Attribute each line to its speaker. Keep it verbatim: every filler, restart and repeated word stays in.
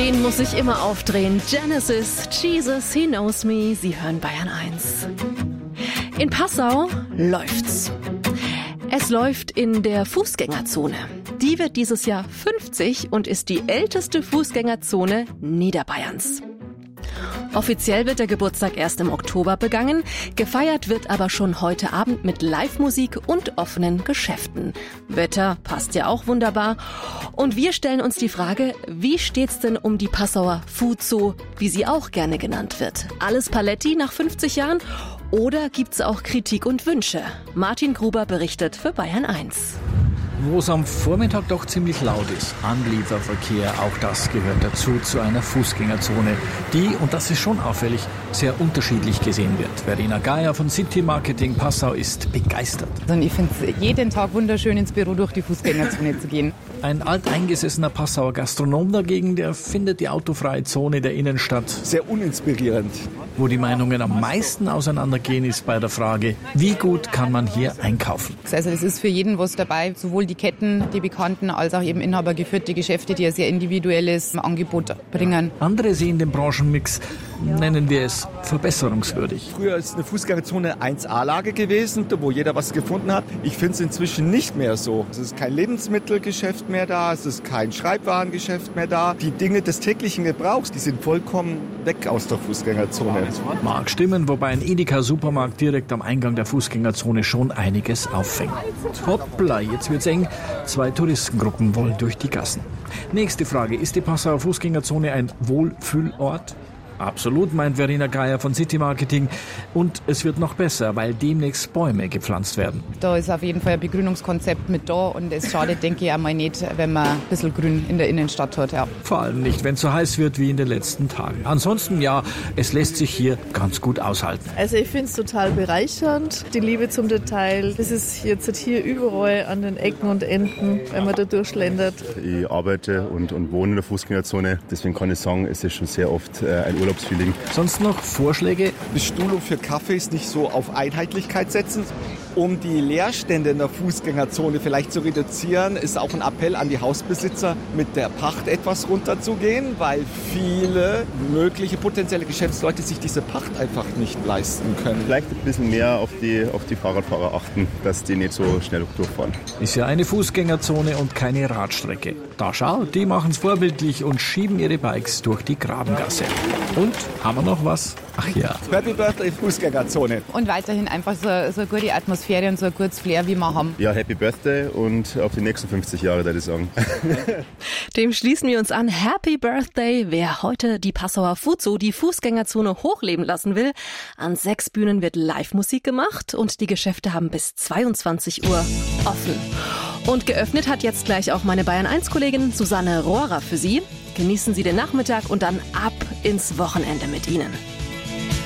Speaker 1: Den muss ich immer aufdrehen. Genesis, Jesus, He Knows Me. Sie hören Bayern eins. In Passau läuft's. Es läuft in der Fußgängerzone. Die wird dieses Jahr fünfzig und ist die älteste Fußgängerzone Niederbayerns. Offiziell wird der Geburtstag erst im Oktober begangen, gefeiert wird aber schon heute Abend mit Live-Musik und offenen Geschäften. Wetter passt ja auch wunderbar. Und wir stellen uns die Frage, wie steht's denn um die Passauer Fuzo, wie sie auch gerne genannt wird? Alles Paletti nach fünfzig Jahren? Oder gibt's auch Kritik und Wünsche? Martin Gruber berichtet für Bayern eins.
Speaker 2: Wo es am Vormittag doch ziemlich laut ist. Anlieferverkehr, auch das gehört dazu, zu einer Fußgängerzone, die, und das ist schon auffällig, sehr unterschiedlich gesehen wird. Verena Geier von City Marketing Passau ist begeistert.
Speaker 3: Also ich finde es jeden Tag wunderschön, ins Büro durch die Fußgängerzone zu gehen.
Speaker 2: Ein alteingesessener Passauer Gastronom dagegen, der findet die autofreie Zone der Innenstadt
Speaker 4: sehr uninspirierend.
Speaker 2: Wo die Meinungen am meisten auseinandergehen, ist bei der Frage, wie gut kann man hier einkaufen?
Speaker 3: Also es ist für jeden was dabei, sowohl die Ketten, die bekannten, als auch eben inhabergeführte Geschäfte, die ein sehr individuelles Angebot bringen.
Speaker 2: Andere sehen den Branchenmix, nennen wir es, verbesserungswürdig.
Speaker 4: Früher ist eine Fußgängerzone eins A-Lage gewesen, wo jeder was gefunden hat. Ich finde es inzwischen nicht mehr so. Es ist kein Lebensmittelgeschäft mehr da, es ist kein Schreibwarengeschäft mehr da. Die Dinge des täglichen Gebrauchs, die sind vollkommen weg aus der Fußgängerzone.
Speaker 2: Mag stimmen, wobei ein Edeka-Supermarkt direkt am Eingang der Fußgängerzone schon einiges auffängt. Hoppla, jetzt wird's eng. Zwei Touristengruppen wollen durch die Gassen. Nächste Frage, ist die Passauer Fußgängerzone ein Wohlfühlort? Absolut, meint Verena Geier von City Marketing. Und es wird noch besser, weil demnächst Bäume gepflanzt werden.
Speaker 3: Da ist auf jeden Fall ein Begrünungskonzept mit da und es schadet, denke ich, auch mal nicht, wenn man ein bisschen Grün in der Innenstadt hat. Ja.
Speaker 2: Vor allem nicht, wenn es so heiß wird wie in den letzten Tagen. Ansonsten, ja, es lässt sich hier ganz gut aushalten.
Speaker 5: Also ich finde es total bereichernd, die Liebe zum Detail. Das ist jetzt hier überall an den Ecken und Enden, wenn man da durchschlendert.
Speaker 6: Ich arbeite und, und wohne in der Fußgängerzone, deswegen kann ich sagen, es ist schon sehr oft äh, ein Urlaubsfeeling.
Speaker 2: Sonst noch Vorschläge?
Speaker 4: Bestuhlung für Kaffees nicht so auf Einheitlichkeit setzen. Um die Leerstände in der Fußgängerzone vielleicht zu reduzieren, ist auch ein Appell an die Hausbesitzer, mit der Pacht etwas runterzugehen, weil viele mögliche potenzielle Geschäftsleute sich diese Pacht einfach nicht leisten können.
Speaker 6: Vielleicht ein bisschen mehr auf die, auf die Fahrradfahrer achten, dass die nicht so schnell durchfahren.
Speaker 2: Ist ja eine Fußgängerzone und keine Radstrecke. Da schau, die machen's vorbildlich und schieben ihre Bikes durch die Grabengasse. Und, haben wir noch was? Ach ja.
Speaker 4: Happy Birthday Fußgängerzone.
Speaker 3: Und weiterhin einfach so, so eine gute Atmosphäre und so ein gutes Flair, wie wir haben.
Speaker 6: Ja, Happy Birthday und auf die nächsten fünfzig Jahre, würde ich sagen.
Speaker 1: Dem schließen wir uns an. Happy Birthday. Wer heute die Passauer Fuzo, die Fußgängerzone, hochleben lassen will. An sechs Bühnen wird Live-Musik gemacht und die Geschäfte haben bis zweiundzwanzig Uhr offen. Und geöffnet hat jetzt gleich auch meine Bayern eins Kollegin Susanne Rohrer für Sie. Genießen Sie den Nachmittag und dann ab ins Wochenende mit Ihnen.